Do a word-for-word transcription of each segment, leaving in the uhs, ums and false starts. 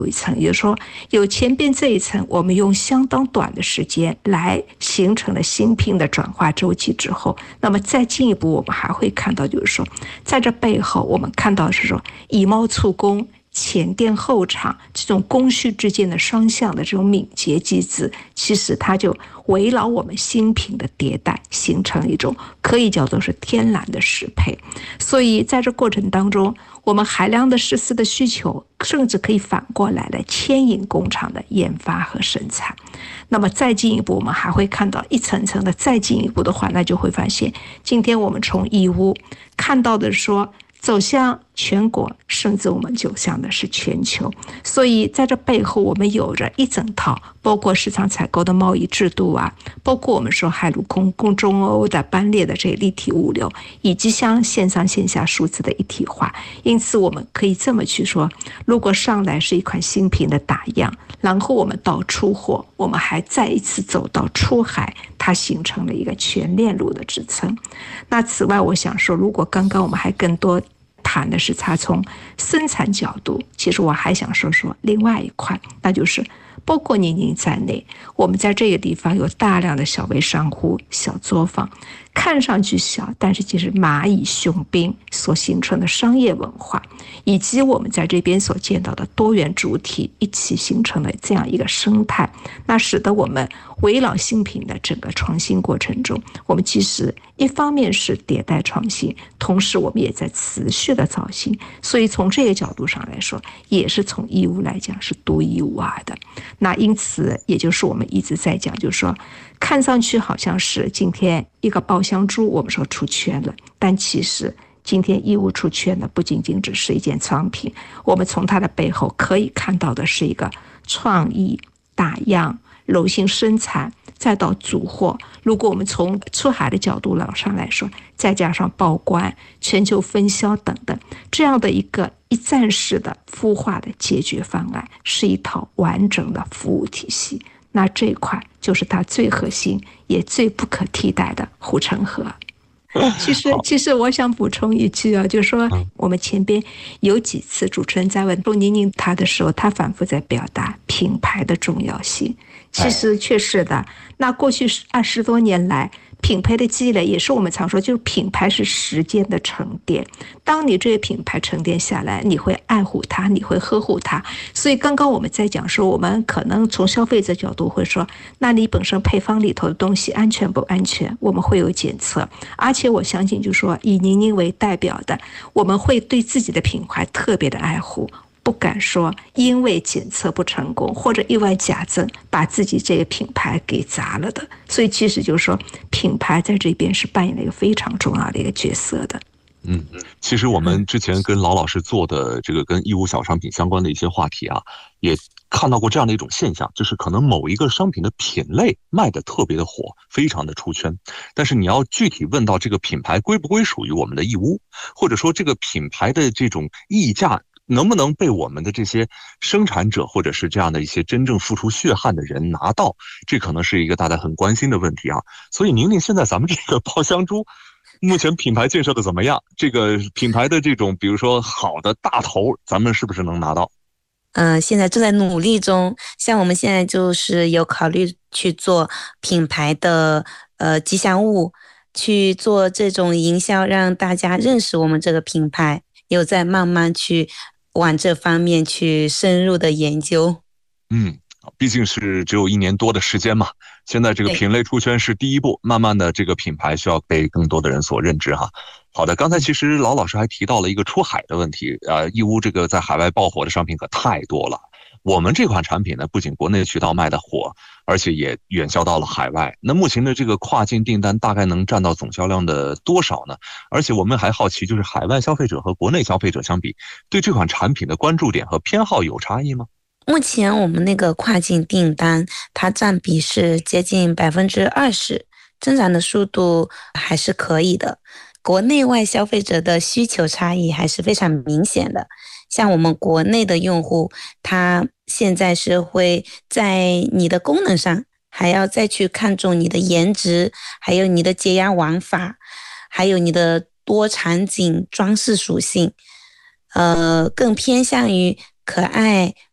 有一层，也就是说，有前边这一层，我们用相当短的时间来形成了芯片的转化周期之后，那么再进一步，我们还会看到，就是说，在这背后，我们看到是说以猫促工。前店后厂这种供需之间的双向的这种敏捷机制，其实它就围绕我们新品的迭代，形成一种可以叫做是天然的适配。所以在这过程当中，我们海量的实施的需求，甚至可以反过来来牵引工厂的研发和生产。那么再进一步，我们还会看到一层层的再进一步的话，那就会发现，今天我们从义乌看到的说。走向全国，甚至我们走向的是全球，所以在这背后，我们有着一整套，包括市场采购的贸易制度啊，包括我们说海陆空共中欧的班列的这立体物流，以及像线上线下数字的一体化。因此，我们可以这么去说：如果上来是一款新品的打样，然后我们到出货，我们还再一次走到出海，它形成了一个全链路的支撑。那此外，我想说，如果刚刚我们还更多谈的是它从生产角度，其实我还想说说另外一块，那就是包括宁宁在内，我们在这个地方有大量的小微商户、小作坊，看上去小，但是其实蚂蚁雄兵所形成的商业文化，以及我们在这边所见到的多元主体一起形成了这样一个生态，那使得我们围绕新品的整个创新过程中，我们其实一方面是迭代创新，同时我们也在持续的造新，所以从这个角度上来说，也是从义乌来讲是独一无二的。那因此，也就是我们一直在讲，就是说，看上去好像是今天一个爆香猪，我们说出圈了，但其实今天义乌出圈的不仅仅只是一件商品，我们从它的背后可以看到的是一个创意、打样、柔性生产，再到组货。如果我们从出海的角度上来说，再加上报关、全球分销等等，这样的一个一站式的孵化的解决方案，是一套完整的服务体系。那这一块就是它最核心也最不可替代的护城河。其实，其实我想补充一句啊，就是说我们前边有几次主持人在问陆宁宁他的时候，他反复在表达品牌的重要性。其实确实的，那过去二十多年来，品牌的积累也是我们常说，就是品牌是时间的沉淀。当你这个品牌沉淀下来，你会爱护它，你会呵护它。所以刚刚我们在讲说，我们可能从消费者角度会说，那你本身配方里头的东西安全不安全？我们会有检测，而且我相信，就是说以宁宁为代表的，我们会对自己的品牌特别的爱护。不敢说因为检测不成功或者意外假证把自己这个品牌给砸了的，所以其实就是说品牌在这边是扮演了一个非常重要的一个角色的。 嗯，其实我们之前跟老老师做的这个跟义乌小商品相关的一些话题啊，也看到过这样的一种现象，就是可能某一个商品的品类卖得特别的火，非常的出圈，但是你要具体问到这个品牌归不归属于我们的义乌，或者说这个品牌的这种溢价能不能被我们的这些生产者或者是这样的一些真正付出血汗的人拿到，这可能是一个大家很关心的问题啊。所以宁宁，现在咱们这个爆香猪目前品牌建设的怎么样？这个品牌的这种比如说好的大头，咱们是不是能拿到？ 嗯、呃，现在正在努力中。像我们现在就是有考虑去做品牌的呃吉祥物，去做这种营销，让大家认识我们这个品牌，有在慢慢去往这方面去深入的研究。 嗯，毕竟是只有一年多的时间嘛，现在这个品类出圈是第一步，慢慢的这个品牌需要被更多的人所认知哈。好的，刚才其实老老师还提到了一个出海的问题，呃，义乌这个在海外爆火的商品可太多了。我们这款产品呢，不仅国内渠道卖的火，而且也远销到了海外。那目前的这个跨境订单大概能占到总销量的多少呢？而且我们还好奇，就是海外消费者和国内消费者相比，对这款产品的关注点和偏好有差异吗？ 目前我们那个跨境订单，它占比是接近百分之二十，增长的速度还是可以的。国内外消费者的需求差异还是非常明显的。像我们国内的用户，他现在是会在你的功能上，还要再去看重你的颜值，还有你的解压玩法，还有你的多场景装饰属性，呃，更偏向于可爱、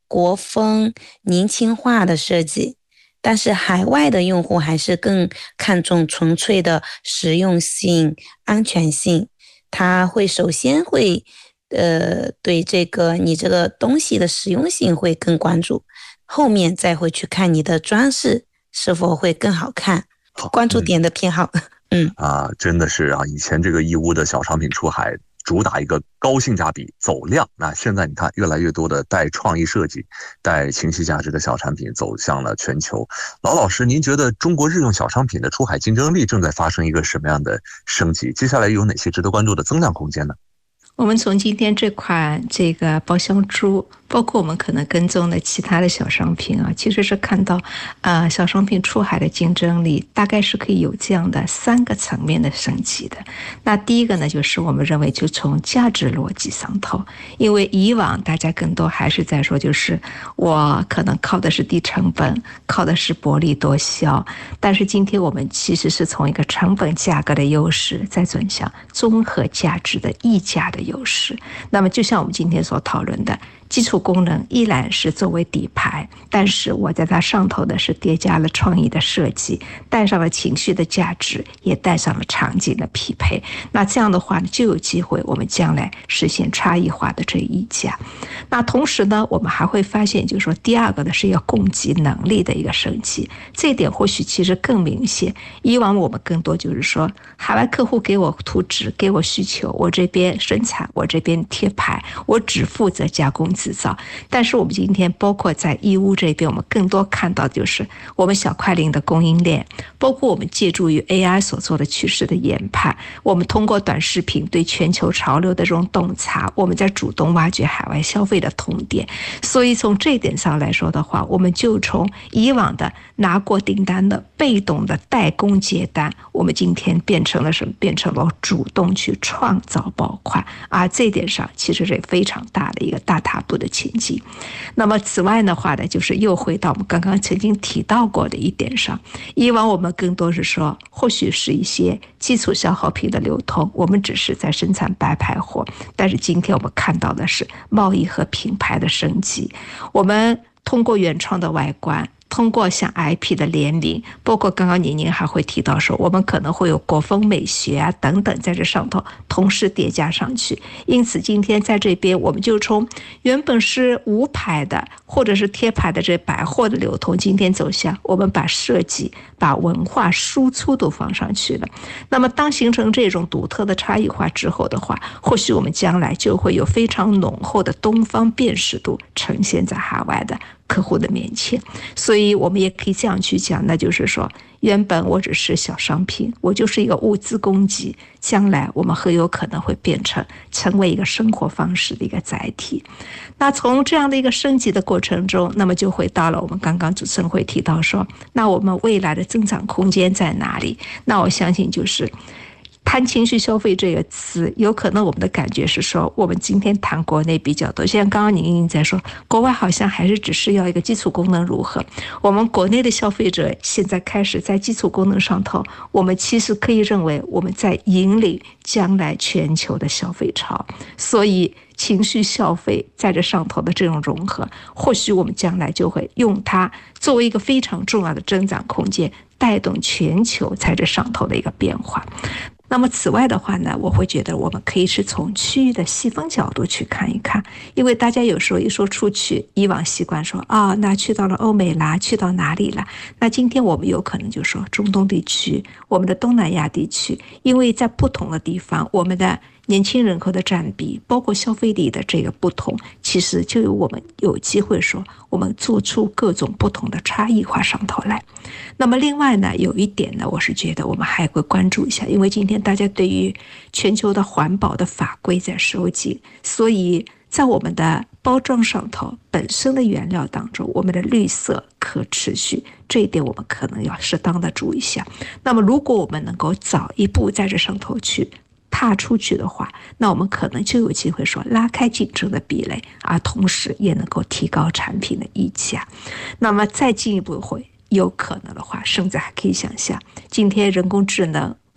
国风年轻化的设计，但是海外的用户还是更看重纯粹的实用性、安全性。他会首先会呃对这个你这个东西的实用性会更关注，后面再会去看你的装饰是否会更好看，关注点的偏好。嗯啊，真的是啊，以前这个义乌的小商品出海主打一个高性价比走量，那现在你看越来越多的带创意设计、带情绪价值的小产品走向了全球。老老师，您觉得中国日用小商品的出海竞争力正在发生一个什么样的升级？接下来有哪些值得关注的增量空间呢？ 我们从今天这款这个包香珠，包括我们可能跟踪的其他的小商品啊，其实是看到，呃，小商品出海的竞争力大概是可以有这样的三个层面的升级的。那第一个呢，就是我们认为就从价值逻辑上头，因为以往大家更多还是在说，就是我可能靠的是低成本，靠的是薄利多销，但是今天我们其实是从一个成本价格的优势，再转向综合价值的溢价的优势。那么就像我们今天所讨论的，基础功能依然是作为底牌，但是我在它上头的是叠加了创意的设计，带上了情绪的价值，也带上了场景的匹配。那这样的话呢，就有机会我们将来实现差异化的这一价。那同时呢，我们还会发现，就是说第二个呢是要供给能力的一个升级，这一点或许其实更明显。以往我们更多就是说，海外客户给我图纸，给我需求，我这边生产，我这边贴牌，我只负责加工制造。但是我们今天包括在义乌这边，我们更多看到就是我们小快灵的供应链，包括我们借助于 A I 所做的趋势的研判，我们通过短视频对全球潮流的这种洞察，我们在主动挖掘海外消费的痛点。所以从这一点上来说的话，我们就从以往的拿过订单的被动的代工接单，我们今天变成了什么？变成了主动去创造爆款啊！这一点上其实是非常大的一个大踏步的前进。那么此外的话呢，就是又回到我们刚刚曾经提到过的一点上，以往我们更多是说，或许是一些基础消耗品的流通，我们只是在生产白牌货，但是今天我们看到的是贸易和品牌的升级，我们通过原创的外观，通过像 I P 的联名，包括刚刚宁宁还会提到说，我们可能会有国风美学啊等等在这上头同时叠加上去。因此今天在这边，我们就从原本是无牌的或者是贴牌的这百货的流通，今天走向我们把设计、把文化输出都放上去了。那么当形成这种独特的差异化之后的话，或许我们将来就会有非常浓厚的东方辨识度呈现在海外的客户的面前。所以我们也可以这样去讲，那就是说，原本我只是小商品，我就是一个物资供给，将来我们很有可能会变成成为一个生活方式的一个载体。那从这样的一个升级的过程中，那么就回到了我们刚刚主持人会提到说，那我们未来的增长空间在哪里？那我相信就是谈情绪消费这个词，有可能我们的感觉是说，我们今天谈国内比较多，像刚刚您您在说，国外好像还是只是要一个基础功能如何，我们国内的消费者现在开始在基础功能上头，我们其实可以认为我们在引领将来全球的消费潮。所以情绪消费在这上头的这种融合，或许我们将来就会用它作为一个非常重要的增长空间，带动全球在这上头的一个变化。那么此外的话呢，我会觉得我们可以是从区域的细分角度去看一看，因为大家有时候一说出去，以往习惯说啊、哦，那去到了欧美啦，去到哪里啦？那今天我们有可能就说中东地区，我们的东南亚地区，因为在不同的地方，我们的年轻人口的占比，包括消费力的这个不同，其实就有我们有机会说，我们做出各种不同的差异化上头来。那么另外呢，有一点呢，我是觉得我们还会关注一下，因为今天大家对于全球的环保的法规在收紧，所以在我们的包装上头本身的原料当中，我们的绿色可持续这一点我们可能要适当的注意一下。那么如果我们能够早一步在这上头去踏出去的话，那我们可能就有机会说拉开竞争的壁垒，而同时也能够提高产品的溢价。那么再进一步会有可能的话，甚至还可以想象，今天人工智能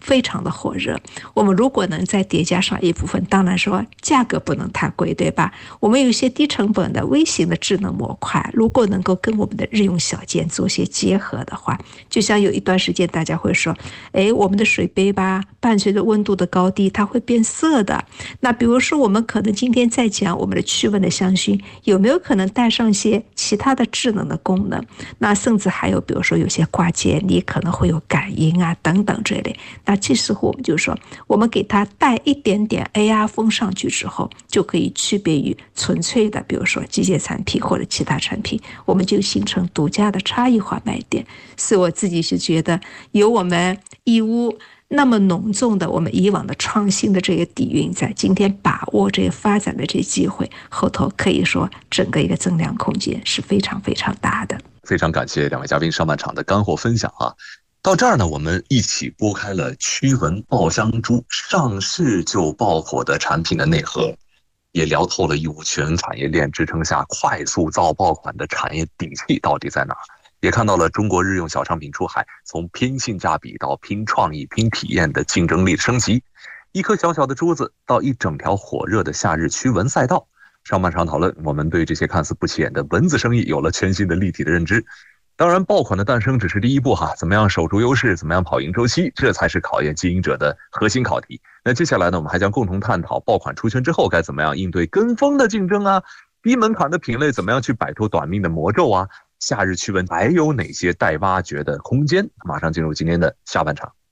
非常的火热。我们如果能再叠加上一部分，当然说价格不能太贵，对吧？我们有一些低成本的微型的智能模块，如果能够跟我们的日用小件做些结合的话，就像有一段时间大家会说，哎，我们的水杯吧，伴随着温度的高低，它会变色的。那比如说，我们可能今天在讲我们的驱蚊的香薰，有没有可能带上一些其他的智能的功能？那甚至还有，比如说有些挂件，你可能会有感应啊等等这类。那这时候我们就说，我们给它带一点点 A R 风上去之后，就可以区别于纯粹的，比如说机械产品或者其他产品，我们就形成独家的差异化卖点。所以我自己是觉得，有我们义乌那么浓重的我们以往的创新的这个底蕴，在今天把握这个发展的这个机会，后头可以说整个一个增量空间是非常非常大的。 非常感谢两位嘉宾上半场的干货分享啊！到这儿呢，我们一起拨开了驱蚊爆香珠上市就爆火的产品的内核，也聊透了义乌全产业链支撑下快速造爆款的产业底气到底在哪儿。也看到了中国日用小商品出海从拼性价比到拼创意、拼体验的竞争力升级，一颗小小的珠子到一整条火热的夏日驱蚊赛道。上半场讨论，我们对这些看似不起眼的蚊子生意有了全新的立体的认知。当然，爆款的诞生只是第一步哈，怎么样守住优势，怎么样跑赢周期，这才是考验经营者的核心考题。那接下来呢，我们还将共同探讨爆款出圈之后该怎么样应对跟风的竞争啊，低门槛的品类怎么样去摆脱短命的魔咒啊，夏日驱蚊还有哪些待挖掘的空间？马上进入今天的下半场。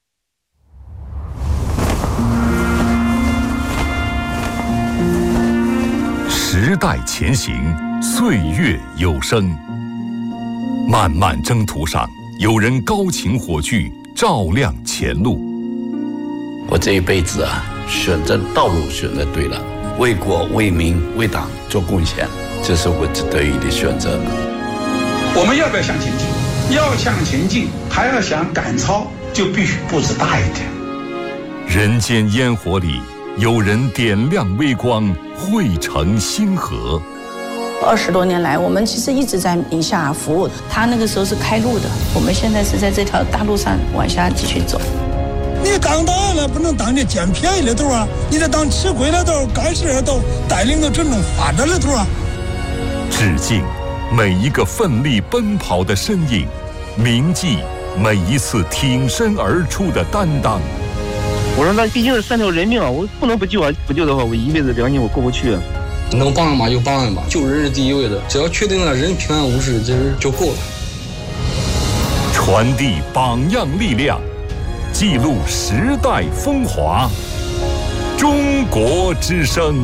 时代前行，岁月有声。漫漫征途上，有人高擎火炬，照亮前路。 我这一辈子啊，选择道路选择对了，为国为民为党做贡献，这是我值得意的选择。 我们要不要向前进？要向前进，还要想赶超，就必须步子大一点。 人间烟火里，有人点亮微光，汇成星河。 二十多年来，我们其实一直在宁夏服务。他那个时候是开路的，我们现在是在这条大路上往下继续走。 你当导演了，不能当这捡便宜的头啊！你得当吃亏的头、干事的头，带领着真正发展的头啊！ 致敬每一个奋力奔跑的身影，铭记每一次挺身而出的担当。 我说那毕竟是三条人命啊，我不能不救啊！不救的话，我一辈子良心我过不去啊。 能帮嘛就帮人吧，救人是第一位的，只要确定了人平安无事，其实就够了。 传递榜样力量，记录时代风华。中国之声。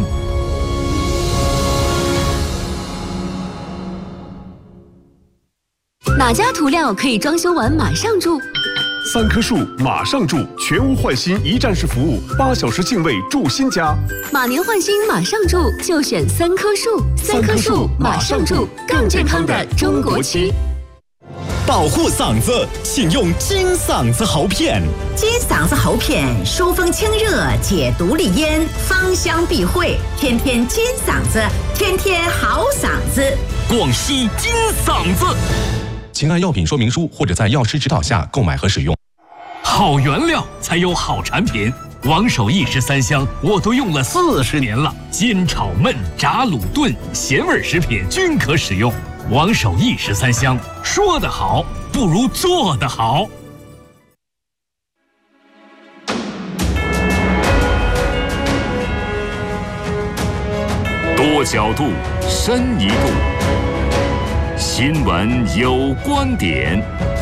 哪家涂料可以装修完马上住？ 三棵树马上住，全屋换新一站式服务，八小时净位住新家。 马年换新马上住，就选三棵树。三棵树马上住，更健康的中国区。 保护嗓子，请用金嗓子喉片。 金嗓子喉片疏风清热，解毒利咽，芳香避秽，天天金嗓子，天天好嗓子。 广西金嗓子。请按药品说明书或者在药师指导下购买和使用。 好原料才有好产品，王守义十三香我都用了四十年了，煎炒焖炸卤炖咸味食品均可使用。王守义十三香，说得好不如做得好。 多角度，深一步。新闻有观点。